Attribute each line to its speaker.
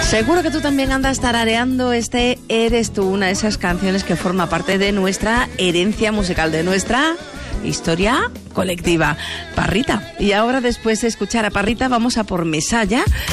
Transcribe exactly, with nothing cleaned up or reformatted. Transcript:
Speaker 1: Seguro que tú también andas tarareando este Eres tú, una de esas canciones que forma parte de nuestra herencia musical, de nuestra historia colectiva. Parrita. Y ahora, después de escuchar a Parrita, vamos a por Mesalla.